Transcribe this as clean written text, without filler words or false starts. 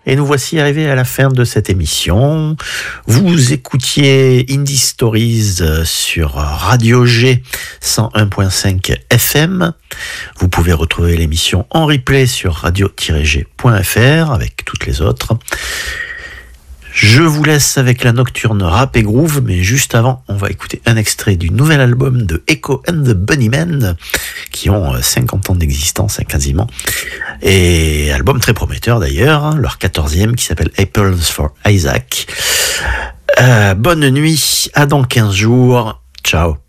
Et nous voici arrivés à la fin de cette émission. Vous écoutiez Indie Stories sur Radio G 101.5 FM. Vous pouvez retrouver l'émission en replay sur radio-g.fr avec toutes les autres. Je vous laisse avec la nocturne Rap et Groove, mais juste avant, on va écouter un extrait du nouvel album de Echo and the Bunnymen, qui ont 50 ans d'existence, quasiment. Et album très prometteur d'ailleurs, leur 14e, qui s'appelle Apples for Isaac. Bonne nuit, à dans 15 jours. Ciao.